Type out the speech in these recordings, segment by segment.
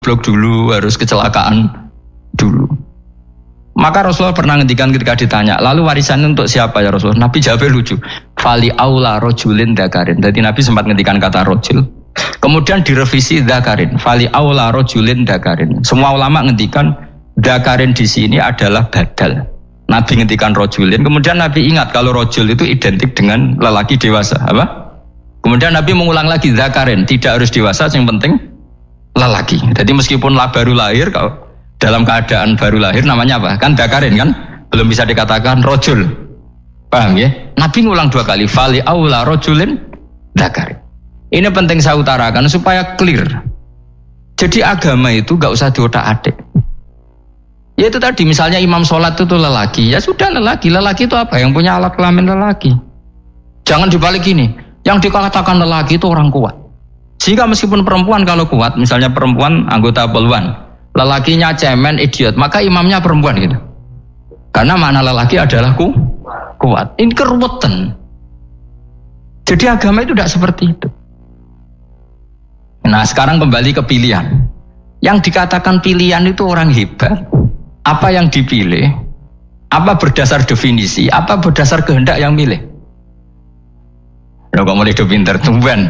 goblok dulu, harus kecelakaan dulu. Maka Rasulullah pernah ngendikan ketika ditanya, lalu warisannya untuk siapa ya Rasulullah? Nabi jawabnya lucu, fali aula rojulin dzakarin. Jadi Nabi sempat ngendikan kata rojul, kemudian direvisi dzakarin, fali aula rojulin dzakarin. Semua ulama ngendikan dzakarin di sini adalah badal. Nabi ngendikan rojulin, kemudian Nabi ingat kalau rojul itu identik dengan lelaki dewasa, apa? Kemudian Nabi mengulang lagi dzakarin, tidak harus dewasa, yang penting lelaki. Jadi meskipun baru lahir, kalau dalam keadaan baru lahir namanya apa? Kan dzakarin kan? Belum bisa dikatakan rojul. Paham ya? Nabi ngulang 2 kali, fali aula rojulin dzakarin. Ini penting saya utarakan supaya clear. Jadi agama itu gak usah diotak-atik. Ya itu tadi, misalnya imam sholat itu lelaki, ya sudah lelaki. Lelaki itu apa? Yang punya alat kelamin lelaki. Jangan dibalik gini, yang dikatakan lelaki itu orang kuat. Sehingga meskipun perempuan kalau kuat, misalnya perempuan anggota poluan, lelakinya cemen, idiot, maka imamnya perempuan gitu. Karena makna lelaki adalah kuat. Ini keruwetan. Jadi agama itu tidak seperti itu. Nah sekarang kembali ke pilihan. Yang dikatakan pilihan itu orang hebat. Apa yang dipilih? Apa berdasar definisi? Apa berdasar kehendak yang milih? Loh kok mulai do pinter? Tumben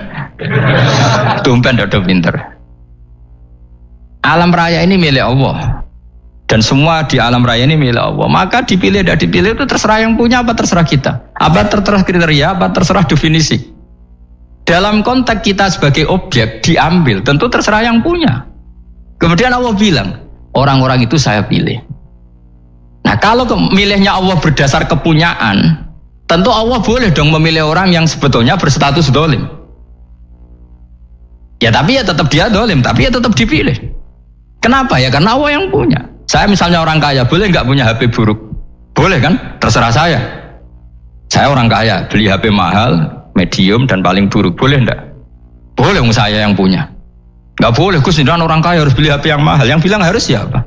do pinter. Alam raya ini milik Allah. Dan semua di alam raya ini milik Allah. Maka dipilih dan dipilih itu terserah yang punya apa terserah kita. Apa terserah kriteria, apa terserah definisi. Dalam konteks kita sebagai objek diambil, tentu terserah yang punya. Kemudian Allah bilang, orang-orang itu saya pilih. Nah kalau milihnya Allah berdasar kepunyaan, tentu Allah boleh dong memilih orang yang sebetulnya berstatus dolim. Ya tapi ya tetap dia dolim, tapi ya tetap dipilih. Kenapa ya? Karena Allah yang punya. Saya misalnya orang kaya, boleh nggak punya HP buruk? Boleh kan? Terserah saya. Saya orang kaya, beli HP mahal, medium dan paling buruk. Boleh enggak? Boleh, saya yang punya. Nggak boleh, Gus, orang kaya harus beli HP yang mahal. Yang bilang harus siapa?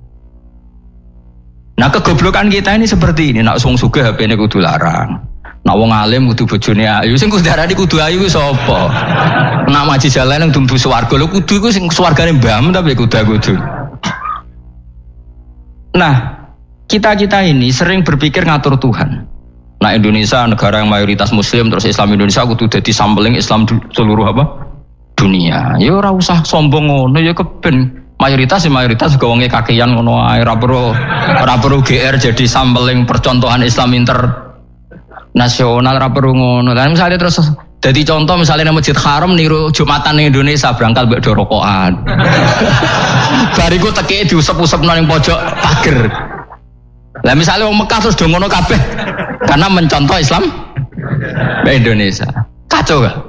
Nah kegoblokan kita ini seperti ini. Nak sung sugih HP ini kudu larang. Nak wong alim kudu bojone ayu. Sing kudu darani kudu ayu ku sapa? Nak maji jalan yang tumbuh swarga lho kudu iku sing swargane mbahmu tapi kudu. Nah, kita ini sering berpikir ngatur Tuhan. Nah, Indonesia negara yang mayoritas muslim, terus Islam Indonesia kudu dadi sampling Islam seluruh apa? Dunia. Ya ora usah sombong ngono ya keben. Mayoritas juga wonge kakean ngono ae ora perlu GR jadi sampling percontohan Islam internasional ora perlu ngono. Lah misalnya terus jadi contoh misalnya Masjid Haram niru Jumatan ning Indonesia berangkat mbek do rokokan. Bariku teke diusep-usepno ning pojok pager. Lah misalnya wong Mekah terus do ngono kabeh karena mencontoh Islam Indonesia. Kacau gak?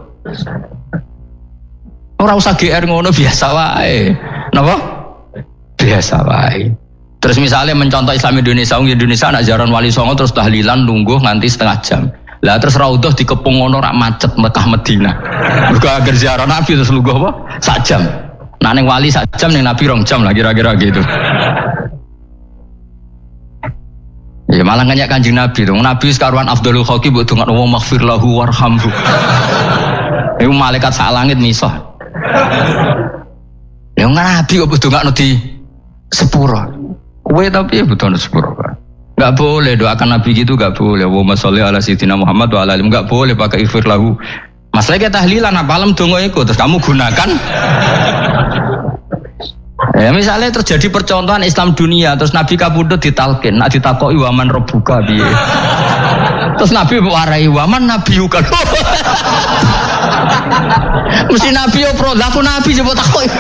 Ora usah GR ngono biasa wae. Napa? Biasa wae. Terus misalnya mencontoh Islam Indonesia, Indonesia anak jaran Wali Songo terus tahlilan nunggu nganti setengah jam. Lah terus raudhah dikepung ngono rak macet Mekah Madinah. Mergo agar ziarah Nabi terus lungguh apa? Sak jam. Nah ning wali sak jam ning Nabi 2 jam lah kira-kira gitu. Ya malah nganyak Kanjeng Nabi tuh. Nabi sekaruan afdhalul khalqi mbok dongakno wa maghfir lahu warhamhu. Iku malaikat sak langit misah. Ya Nabi kok dongakno di sepuro. Kowe tapi ya butuh sepuro kan. Enggak boleh doakan Nabi gitu, enggak boleh. Allahumma sholli ala sayyidina Muhammad wa ala alihi, enggak boleh pakai ighfir lahu. Masalah kita tahlilan apa alam donga iku terus kamu gunakan. Ya misalnya terjadi percontohan Islam dunia terus Nabi kapundhut ditalkin, nak ditakoki waman rabbuka piye. Terus Nabi warai waman nabiyuka. Mesti Nabi yo pro, lah aku Nabi coba takoki.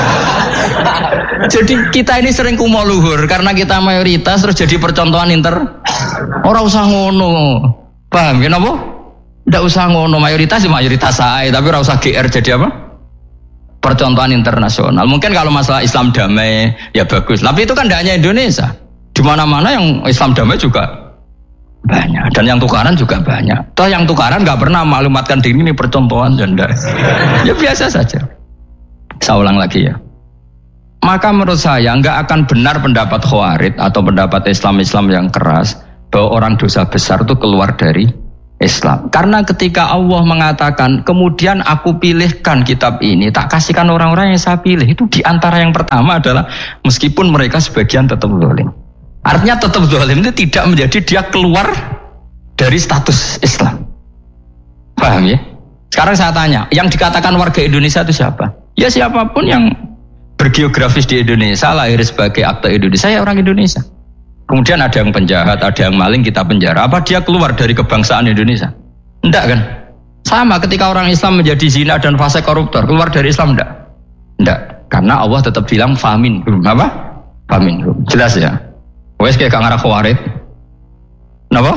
Jadi kita ini sering kumo luhur karena kita mayoritas terus jadi percontohan Ora usah ngono. Paham ya napa? Ndak usah ngono, mayoritas ae, tapi ora usah GR jadi apa? Percontohan internasional. Mungkin kalau masalah Islam damai ya bagus. Tapi itu kan tidak hanya Indonesia. Di mana-mana yang Islam damai juga banyak dan yang tukaran juga banyak. Toh yang tukaran nggak pernah maklumatkan diri ini percontohan janda. Ya biasa saja. Saya ulang lagi ya. Maka menurut saya nggak akan benar pendapat Khawarij atau pendapat Islam yang keras bahwa orang dosa besar itu keluar dari Islam. Karena ketika Allah mengatakan, kemudian aku pilihkan kitab ini, tak kasihkan orang-orang yang saya pilih. Itu diantara yang pertama adalah, meskipun mereka sebagian tetap zalim. Artinya tetap zalim itu tidak menjadi dia keluar dari status Islam. Paham ya? Sekarang saya tanya, yang dikatakan warga Indonesia itu siapa? Ya siapapun yang bergeografis di Indonesia, lahir sebagai akte Indonesia, ya orang Indonesia. Kemudian ada yang penjahat, ada yang maling, kita penjara. Apa dia keluar dari kebangsaan Indonesia? Enggak kan? Sama ketika orang Islam menjadi zina dan fasik koruptor, keluar dari Islam enggak? Enggak. Karena Allah tetap bilang famin. Apa? Famin. Jelas ya? Wes kayak ngarah khawarid. Kenapa?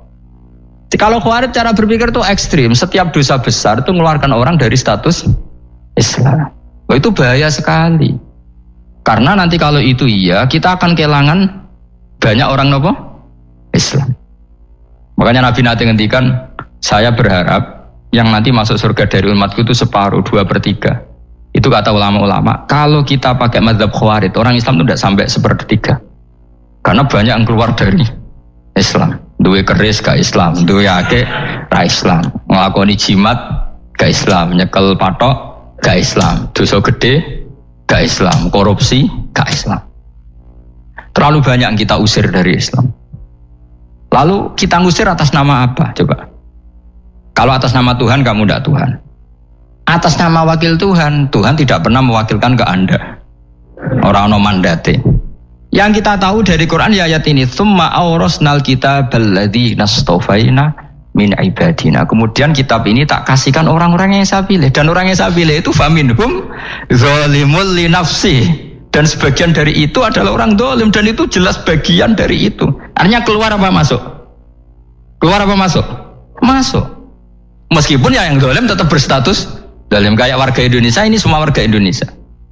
Kalau khawarid cara berpikir itu ekstrim. Setiap dosa besar itu mengeluarkan orang dari status Islam. Itu bahaya sekali. Karena nanti kalau itu iya, kita akan kehilangan banyak orang nopo Islam. Makanya Nabi nanti ngendikan, saya berharap yang nanti masuk surga dari umatku itu separuh, 2/3. Itu kata ulama-ulama. Kalau kita pakai mazhab khawarij, orang Islam itu tidak sampai 1/3. Karena banyak yang keluar dari Islam. Duwe keris ke Islam, duwe ake ra Islam, nglakoni jimat ke Islam, nyekel patok ke Islam, dosa gede ke Islam, korupsi ke Islam. Terlalu banyak yang kita usir dari Islam. Lalu kita ngusir atas nama apa? Coba. Kalau atas nama Tuhan, kamu tidak Tuhan. Atas nama wakil Tuhan, Tuhan tidak pernah mewakilkan ke Anda. Orang-orang mandate. Yang kita tahu dari Quran ya ayat ini, tsumma awrasnal kitabal ladzi nastafaina min ibadina. Kemudian kitab ini tak kasihkan orang-orang yang saya pilih, dan orang yang saya pilih itu faminhum zalimul li nafsi. Dan sebagian dari itu adalah orang zalim, dan itu jelas bagian dari itu. Artinya keluar apa masuk? Keluar apa masuk? Masuk. Meskipun ya yang zalim tetap berstatus zalim, kayak warga Indonesia, ini semua warga Indonesia.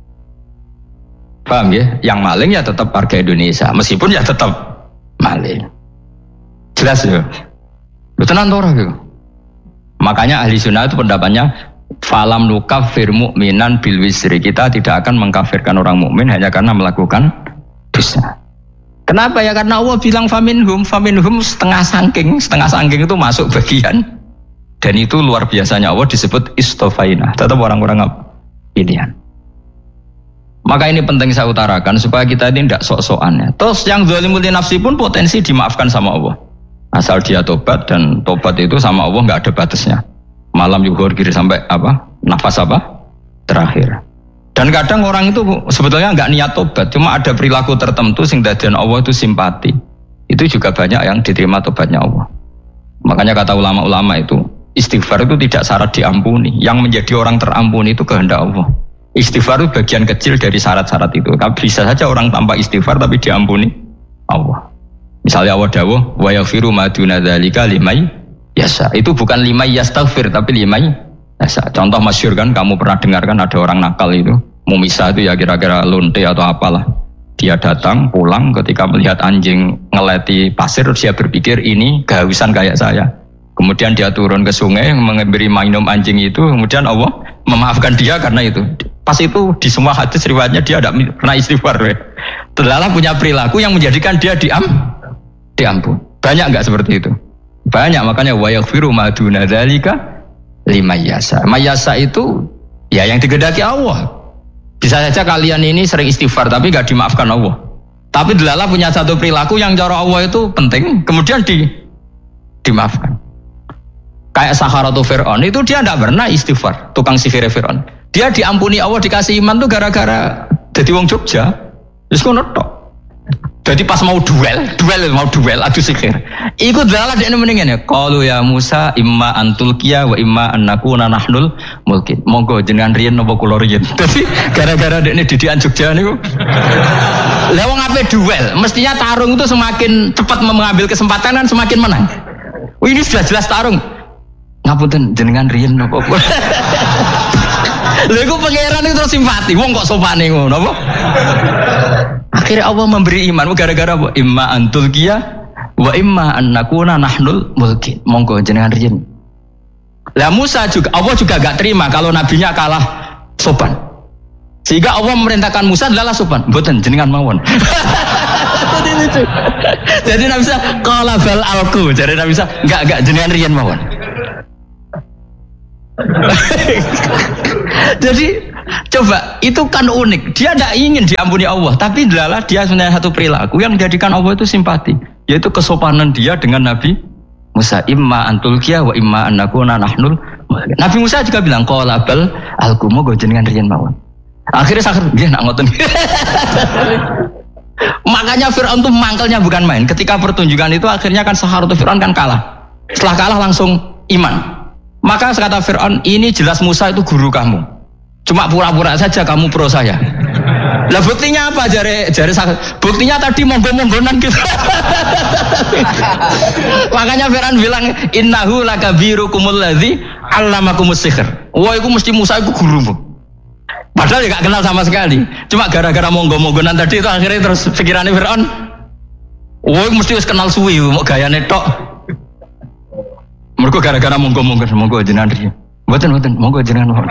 Paham ya? Yang maling ya tetap warga Indonesia, meskipun ya tetap maling. Jelas ya? Tenan ora gitu. Makanya ahli sunnah itu pendapatnya falam nukafir mu'minan bil wisri. Kita tidak akan mengkafirkan orang mukmin hanya karena melakukan dosa. Kenapa ya? Karena Allah bilang faminhum setengah sangking itu masuk bagian. Dan itu luar biasanya Allah disebut istofaina. Tetap orang-orang pilihan. Maka ini penting saya utarakan supaya kita ini tidak sok-sokan ya. Terus yang zalimul li nafsi pun potensi dimaafkan sama Allah. Asal dia tobat, dan tobat itu sama Allah nggak ada batasnya. Malam yuhur kiri sampai apa? Nafas apa? Terakhir. Dan kadang orang itu sebetulnya nggak niat tobat, cuma ada perilaku tertentu sing dadian Allah itu simpati. Itu juga banyak yang diterima tobatnya Allah. Makanya kata ulama-ulama itu, istighfar itu tidak syarat diampuni. Yang menjadi orang terampuni itu kehendak Allah. Istighfar itu bagian kecil dari syarat-syarat itu. Bisa saja orang tanpa istighfar tapi diampuni Allah. Misalnya Allah dawuh, wa yaghfiru ma duna dzalika limay yasha. Itu bukan limay yastaghfir tapi limay yasha. Contoh masyhur kan, kamu pernah dengar kan, ada orang nakal itu, mumisa itu ya kira-kira lonte atau apalah. Dia datang pulang ketika melihat anjing ngeleti pasir, dia berpikir ini kehausan kayak saya. Kemudian dia turun ke sungai memberi minum anjing itu, kemudian Allah memaafkan dia karena itu. Pas itu di semua hadis riwayatnya dia tidak pernah istighfar. Terlalu punya perilaku yang menjadikan dia diampun. Banyak enggak seperti itu? Banyak, makanya wa yaghfiru ma duna dzalika liman yasha. Mayasa itu ya yang digedaki Allah. Bisa saja kalian ini sering istighfar tapi enggak dimaafkan Allah. Tapi Delala punya satu perilaku yang cara Allah itu penting, kemudian dimaafkan. Kayak Saharatu Fir'aun itu dia tidak pernah istighfar, tukang sihir Fir'aun. Dia diampuni Allah, dikasih iman tuh gara-gara jadi wong Jogja. Terus kono tok. Jadi pas mau duel adu sihir. Iku Delala dekne mendingan ya. Qalu ya Musa imma antulqiya wa imma annakuna nahnul mulkin. Monggo jenengan riyen napa kula riyen. Dadi gara-gara dekne didikan Jogja niku. Lah wong ape duel, mestinya tarung itu semakin cepat mengambil kesempatan kan semakin menang. Ini sudah jelas tarung. Ngapunten jenengan riyen napa kula. Lha iku pangeran itu terus simpati. Wong kok sopane ngono apa? Akhirnya Allah memberi iman gara-gara apa? Imma antulqiya wa imma annakuna nahnul mulkin. Monggo jenengan riyen. Lah Musa juga, Allah juga gak terima kalau nabinya kalah sopan. Sehingga Allah memerintahkan Musa adalah sopan. Mboten jenengan mawon. Jadi Jadi Nabi Musa qala bal alku. Jadi Nabi Musa enggak jenengan riyen mawon. Jadi coba itu kan unik. Dia tidak ingin diampuni Allah, tapi adalah dia sebenarnya satu perilaku yang menjadikan Allah itu simpati, yaitu kesopanan dia dengan Nabi Musa. Imma antulkiya wa imma annakuna nahnul. Nabi Musa juga bilang qala bal alku moga jenengan riyen mawon. Akhirnya sakit dia nak ngoten. Makanya Fir'aun tuh mangkelnya bukan main. Ketika pertunjukan itu akhirnya kan Saharatu Fir'aun kan kalah. Setelah kalah langsung iman. Maka kata Fir'aun, ini jelas Musa itu guru kamu. Cuma pura-pura saja kamu pro saya. Lah buktinya apa jare buktinya tadi monggo-monggonan gitu. Makanya Fir'aun bilang innahu lakabirukumul ladzi 'allamakumus sihr. Wah itu mesti Musa itu gurumu. Padahal ya gak kenal sama sekali. Cuma gara-gara monggo-monggonan tadi itu akhirnya terus pikirannya Fir'aun. Wah mesti harus kenal suwi mau gayane tok. Mergo gara-gara monggo jenengan riyen. Mboten monggo jenengan mohon.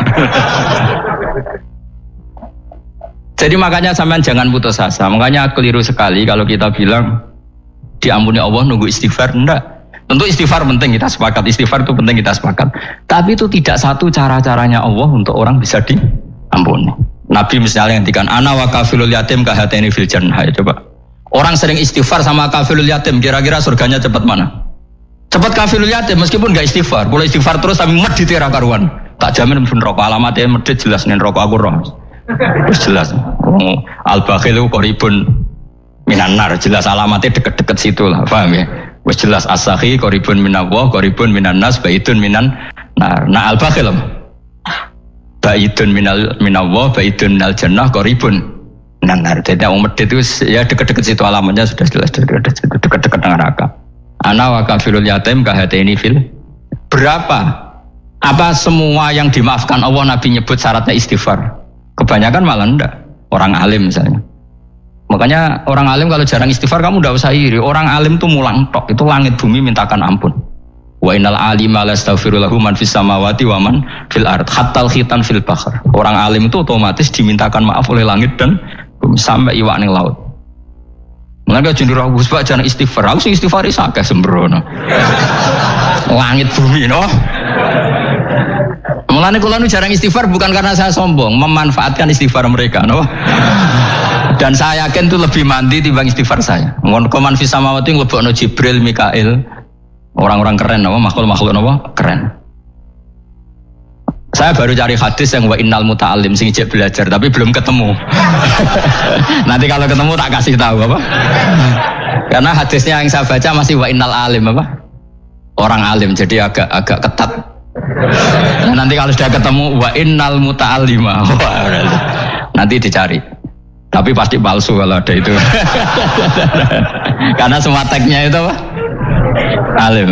Jadi makanya sampean jangan putus asa. Makanya keliru sekali kalau kita bilang diampuni Allah nunggu istighfar. Enggak. Tentu istighfar penting, kita sepakat. Istighfar itu penting, kita sepakat. Tapi itu tidak satu cara-caranya Allah untuk orang bisa diampuni. Nabi misalnya ngendikan ana wa kafilul yatim kahateni fil jannah. Coba. Orang sering istighfar sama kafilul yatim, kira-kira surganya cepat mana? Cepat kafirul yatim meskipun gak istighfar, boleh istighfar terus tapi medit ya karuan. Tak jamin pun rokok alamatnya medit jelas nih rokok aku roh. Terus jelas. Al bakhilu qoribun minan nar, jelas alamatnya deket-deket situ lah, paham ya? Wes jelas as-sakhi qoribun minallah, qoribun minan nas, baitun minan nar. Nah al bakhil baitun minallah, baitun minal jannah, qoribun minan nar. Jadi yang medit itu ya deket-deket situ alamatnya sudah jelas deket-deket dengan neraka. Ana wa kafirul yatim kahateni fil. Berapa? Apa semua yang dimaafkan Allah Nabi nyebut syaratnya istighfar? Kebanyakan malah enggak. Orang alim misalnya. Makanya orang alim kalau jarang istighfar kamu enggak usah iri. Orang alim tuh mulang tok, itu langit bumi mintakan ampun. Wa innal alima lastaghfiru lahu man fis samawati wa man fil ard hatta khitan fil bahr. Orang alim itu otomatis dimintakan maaf oleh langit dan bumi sampai iwak ning laut. Mengapa jendur aku sebab jangan istighfar? Aku sing istighfar is akeh sembrono. Langit bumi no. Mulane kula nu jarang istighfar bukan karena saya sombong, memanfaatkan istighfar mereka no. Dan saya yakin itu lebih mandi timbang istighfar saya. Mun koman fi samawati nglebokno Jibril, Mikail. Orang-orang keren no, makhluk-makhluk no keren. Saya baru cari hadis yang wa innal muta'allim sing ijek belajar tapi belum ketemu. Nanti kalau ketemu tak kasih tahu apa? Karena hadisnya yang saya baca masih wa innal alim apa? Orang alim jadi agak ketat. Nanti kalau sudah ketemu wa innal muta'allima. Nanti dicari. Tapi pasti palsu kalau ada itu. Karena semua tagnya itu apa? Alim.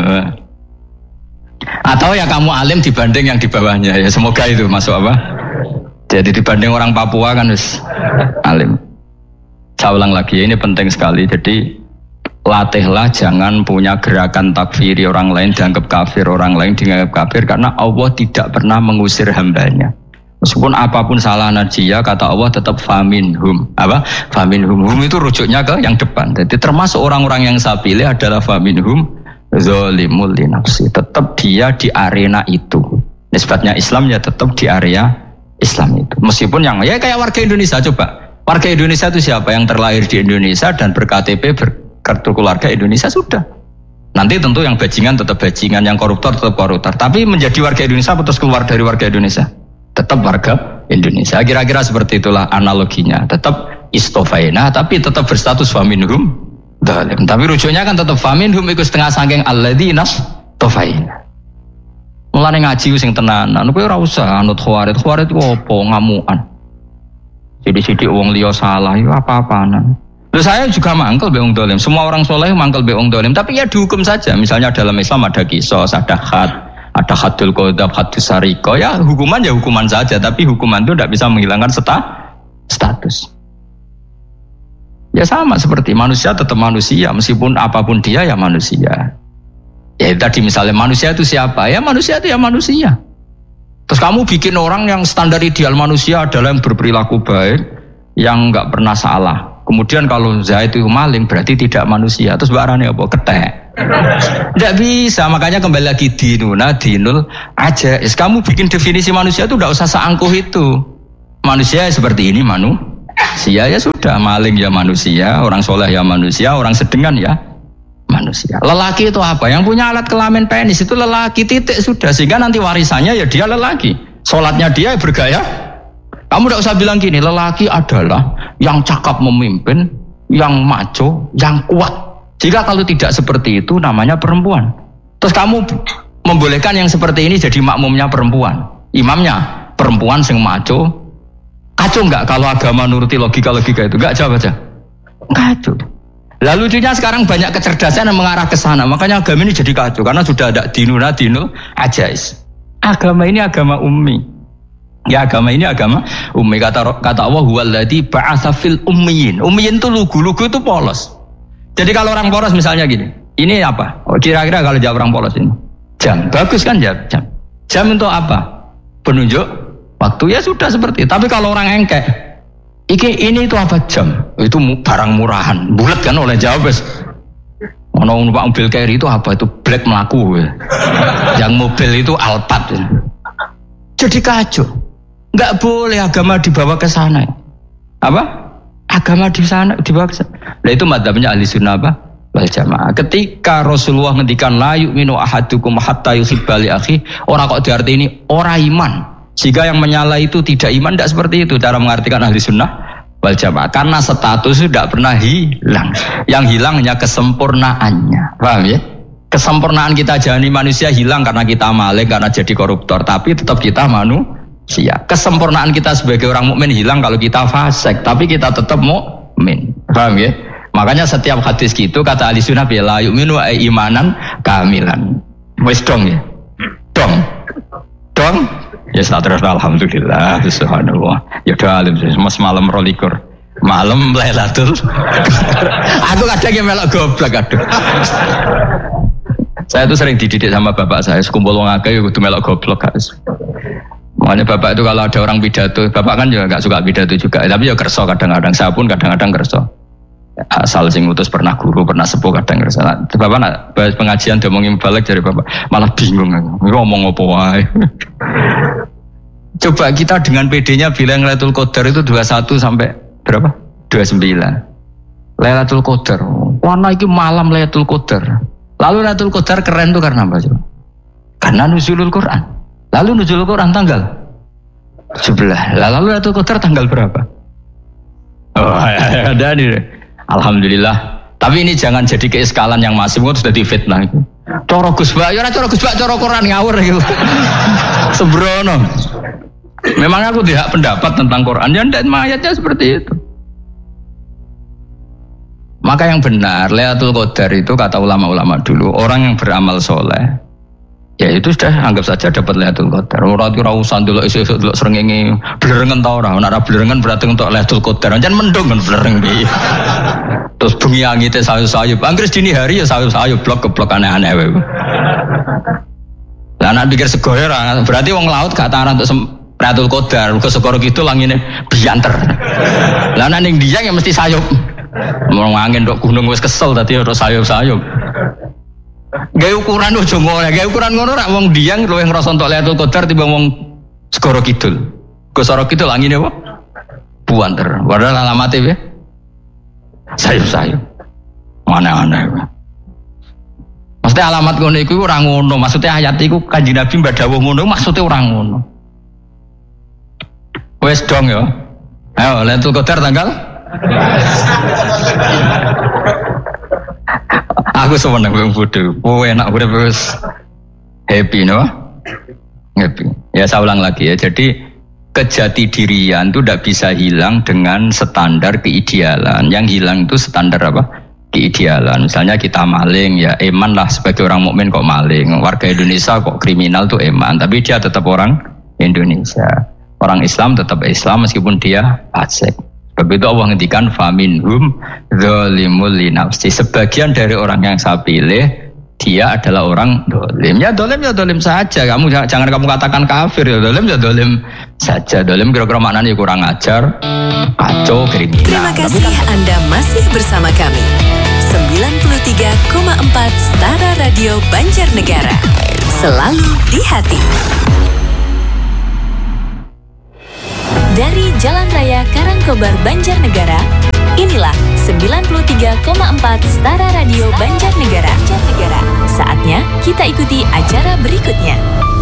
Atau ya kamu alim dibanding yang di bawahnya ya semoga itu masuk apa? Jadi dibanding orang Papua kan harus alim. Saya ulang lagi ini penting sekali. Jadi latihlah jangan punya gerakan takfiri orang lain dianggap kafir, orang lain dianggap kafir karena Allah tidak pernah mengusir hambanya. Meskipun apapun salah najiyah kata Allah tetap faminhum. Apa? Faminhum. Hum itu rujuknya ke yang depan. Jadi termasuk orang-orang yang saya pilih adalah faminhum zalimul li nafsi, tetap dia di arena itu. Nisbatnya Islam ya tetap di area Islam itu. Meskipun yang ya kayak warga Indonesia coba. Warga Indonesia itu siapa yang terlahir di Indonesia dan ber-KTP berkartu keluarga Indonesia sudah. Nanti tentu yang bajingan tetap bajingan, yang koruptor tetap koruptor. Tapi menjadi warga Indonesia terus keluar dari warga Indonesia. Tetap warga Indonesia. Kira-kira seperti itulah analoginya. Tetap istofaina tapi tetap berstatus faminhum dalim. Tapi rujuknya kan tetap faminhum ikut setengah saking alladzina tofaina. Mulane ngaji sing tenanan, kowe ora usah anut khawarit ku opo ngamukan. Sidik-sidik wong liya salah itu apa-apaan. Loh saya juga mangkel be wong dolim. Semua orang soleh mangkel be wong dolim, tapi ya dihukum saja. Misalnya dalam Islam ada qisas, ada had, ada hadul qadab, hadus sariko. Ya hukuman saja, tapi hukuman itu tidak bisa menghilangkan status. Ya sama seperti manusia tetap manusia, meskipun apapun dia ya manusia. Ya tadi misalnya manusia itu siapa? Ya manusia itu ya manusia. Terus kamu bikin orang yang standar ideal manusia adalah yang berperilaku baik, yang nggak pernah salah. Kemudian kalau Zaid itu maling berarti tidak manusia. Terus barangnya apa? Ketek. Tidak bisa, makanya kembali lagi dinul aja. Kamu bikin definisi manusia itu tidak usah seangkuh itu. Manusia seperti ini manusia ya sudah, maling ya manusia, orang soleh ya manusia, orang sedengan ya manusia. Lelaki itu apa? Yang punya alat kelamin penis itu lelaki, titik, sudah. Sehingga nanti warisannya ya dia lelaki. Sholatnya dia bergaya. Kamu tidak usah bilang gini, lelaki adalah yang cakap memimpin, yang maco, yang kuat. Jika kalau tidak seperti itu namanya perempuan. Terus kamu membolehkan yang seperti ini jadi makmumnya perempuan, imamnya perempuan sing maco. Kacau enggak kalau agama nuruti logika-logika itu? Enggak, jawab aja. Kacau. Lalu lucunya sekarang banyak kecerdasan yang mengarah ke sana. Makanya agama ini jadi kacau karena sudah ada dinul ajais. Agama ini agama ummi. Ya, agama ini agama ummi. Kata Allah, huwallazi ba'atsa fil ummiyin. Ummiyin itu lugu itu polos. Jadi kalau orang polos misalnya gini, ini apa? Oh, kira-kira kalau jawab orang polos ini, jam. Bagus kan jawab jam. Jam untuk apa? Penunjuk waktu, ya sudah seperti itu. Tapi kalau orang engkek, ini itu apa jam? Itu barang murahan, bulat kan oleh jawab. Ono numpak mobil carry itu apa? Itu black melaku. Yang mobil itu Alphard. Jadi kacau. Enggak boleh agama dibawa ke sana. Apa? Agama di sana dibawa ke sana. Nah itu madzhabnya ahli sunnah apa? Wal jamaah. Ketika Rasulullah ngendikan la yu'minu ahadukum hatta yuhibba li akhi, orang kok diarti ini orang iman. Jika yang menyala itu tidak iman, tidak seperti itu cara mengartikan ahli sunnah wal jamaah. Karena status sudah pernah hilang. Yang hilang hanya kesempurnaannya. Paham ya? Kesempurnaan kita jadi manusia hilang karena kita maling, karena jadi koruptor. Tapi tetap kita manusia. Kesempurnaan kita sebagai orang mukmin hilang kalau kita fasik. Tapi kita tetap mukmin. Paham ya? Makanya setiap hadis gitu kata ahli sunnah la yu'minu imanan kamilan. Wis dong ya? Dong? Ya terus alhamdulillah, subhanallah. Ya udah alim mas malam rolikur. Malam Lailatul. Aku kadang yang melok goblok aduh. Saya tuh sering dididik sama bapak saya, sekumpul wong akeh kudu melok goblok guys. Makanya bapak itu kalau ada orang pidato, bapak kan juga enggak suka pidato juga, tapi ya kerso kadang-kadang, saya pun kadang-kadang kerso. Asal sing utus pernah guru, pernah sepuh kadang kerso. Bapak nak bahas pengajian diomongin balik dari bapak, malah bingung ngomong apa wae. Coba kita dengan PD-nya bilang Lailatul Qadar itu 21 sampai berapa? 29. Lailatul Qadar. Warna itu malam Lailatul Qadar. Lalu Lailatul Qadar keren tuh karena apa coba? Karena nuzulul Quran. Lalu nuzulul Quran tanggal 17. Lalu Lailatul Qadar tanggal berapa? Oh, ada nih. Alhamdulillah. Tapi ini jangan jadi keiskalan yang masif, itu sudah difitnah itu. Coro Gus Bak, ya coro Gus Bak, coro Quran ngawur gitu. Sembrono. Memang aku tidak pendapat tentang Quran, dan ayatnya seperti itu. Maka yang benar, Lailatul Qadar itu kata ulama-ulama dulu, orang yang beramal soleh, ya itu sudah anggap saja dapat Lailatul Qadar. Orang itu rausan dulu, isu-isu dulu serengengi, belerengan tau orang, nak belerengan berarti untuk Lailatul Qadar, jangan mendung kan belereng di. Terus bunyi angitnya sayup-sayup, Inggris dini hari ya sayup-sayup, blok-blok aneh-aneh. Lah nak pikir segoyo berarti wong laut gak arah untuk Lailatul Qadar, ke segoro gitu langine bianter. Lah nek ning dia yang mesti sayup. Mau angin dok gunung wis kesel tadi harus sayup-sayup. Gawe ukuran ojo ngono, gawe ukuran ngono rak wong diang luwih ngrasa entuk Lailatul Qadar timbang wong segoro kidul. Ke segoro kidul angine apa? Buanter. Padahal alamate piye? Sayup-sayup. Mana-mana. Maksudnya alamat ngono iku ora ngono, maksudnya ayat iku Kanjeng Nabi mbak dawuh ngono, maksudnya ora ngono. Wes dong ya. Ayo Lailatul Qadar tanggal. Aku seneng wong bodoh. Oh enak udah terus happy no? Happy. Ya saya ulang lagi ya. Jadi kejati dirian itu tidak bisa hilang dengan standar keidealan. Yang hilang itu standar apa? Keidealan. Misalnya kita maling ya eman lah sebagai orang mukmin kok maling. Warga Indonesia kok kriminal tuh eman. Tapi dia tetap orang Indonesia. Orang Islam tetap Islam meskipun dia fasik. Sebab itu Allah ngendikan faminhum zalimul li nafsi. Sebagian dari orang yang saya pilih dia adalah orang dolim. Ya dolim saja. Jangan kamu katakan kafir ya dolim saja. Dolim kira-kira maknanya kurang ajar, kacau, kriminal. Terima kasih Anda masih bersama kami. 93,4 Stara Radio Banjarnegara. Selalu di hati. Dari Jalan Raya Karangkobar Banjarnegara, inilah 93,4 Stara Radio Banjarnegara. Saatnya kita ikuti acara berikutnya.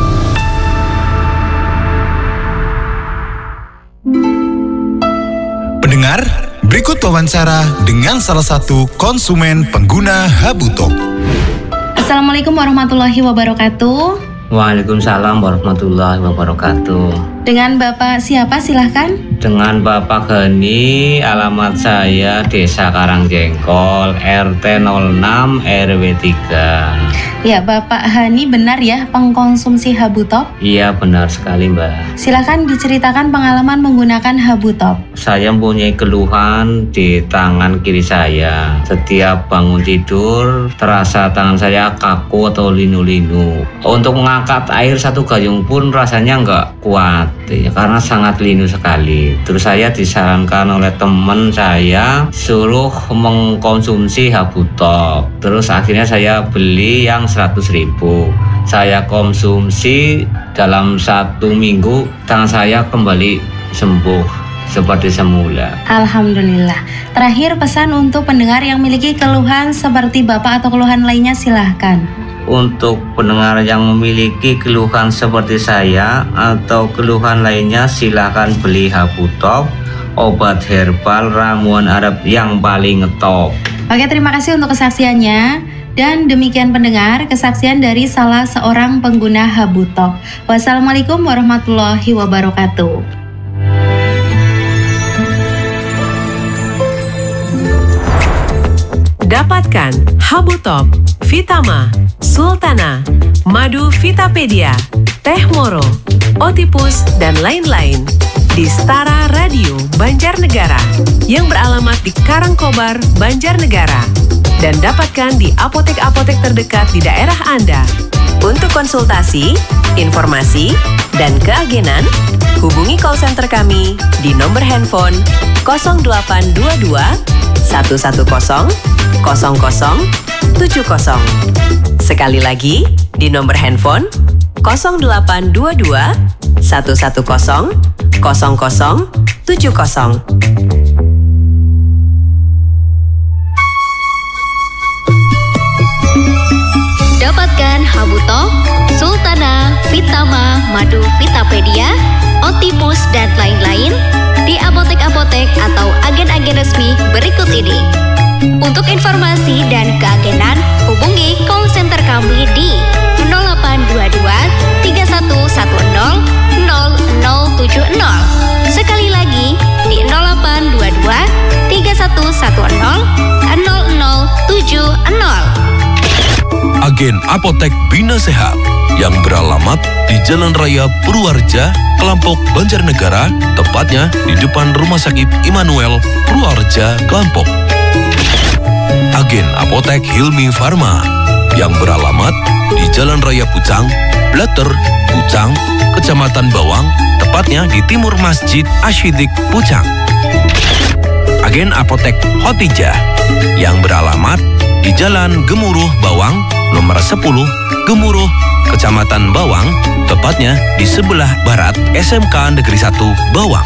Pendengar, berikut wawancara dengan salah satu konsumen pengguna Habutalk. Assalamualaikum warahmatullahi wabarakatuh. Waalaikumsalam warahmatullahi wabarakatuh. Dengan Bapak siapa silahkan? Dengan Bapak Gani, alamat saya Desa Karangjengkol, RT 06 RW 3. Ya, Bapak Hani benar ya pengkonsumsi Habutalk? Iya benar sekali Mbak. Silahkan diceritakan pengalaman menggunakan Habutalk. Saya mempunyai keluhan di tangan kiri saya. Setiap bangun tidur terasa tangan saya kaku atau linu-linu. Untuk mengangkat air 1 gayung pun rasanya nggak kuat ya, karena sangat linu sekali. Terus saya disarankan oleh teman saya suruh mengkonsumsi Habutalk. Terus akhirnya saya beli yang 100.000. Saya konsumsi dalam 1 minggu, tangan saya kembali sembuh seperti semula. Alhamdulillah. Terakhir pesan untuk pendengar yang memiliki keluhan seperti Bapak atau keluhan lainnya silahkan. Untuk pendengar yang memiliki keluhan seperti saya atau keluhan lainnya silahkan beli Habutalk, obat herbal ramuan Arab yang paling ngetop. Oke, terima kasih untuk kesaksiannya. Dan demikian pendengar, kesaksian dari salah seorang pengguna Habutalk. Wassalamualaikum warahmatullahi wabarakatuh. Dapatkan Habutalk, Vitama, Sultana, Madu Vitapedia, Teh Moro, Otipus, dan lain-lain di Stara Radio Banjarnegara yang beralamat di Karangkobar, Banjarnegara, dan dapatkan di apotek-apotek terdekat di daerah Anda. Untuk konsultasi, informasi, dan keagenan, hubungi call center kami di nomor handphone 0822 110 0070. Sekali lagi, di nomor handphone 0822 110 0070. Dapatkan Habutalk, Sultana, Vitama, Madu Vitapedia, Otipus, dan lain-lain di apotek-apotek atau agen-agen resmi berikut ini. Untuk informasi dan keagenan, hubungi call center kami di 0822 3110 0070. Sekali lagi di 0822 3110 0070. Agen Apotek Bina Sehat yang beralamat di Jalan Raya Purwarja, Kelampok, Banjarnegara, tepatnya di depan Rumah Sakit Immanuel, Purwarja, Kelampok. Agen Apotek Hilmi Farma yang beralamat di Jalan Raya Pucang, Blater, Pucang, Kecamatan Bawang, tepatnya di timur Masjid Asyidik, Pucang. Agen Apotek Khotijah yang beralamat di Jalan Gemuruh Bawang, nomor 10, Gemuruh, Kecamatan Bawang, tepatnya di sebelah barat SMK Negeri 1 Bawang.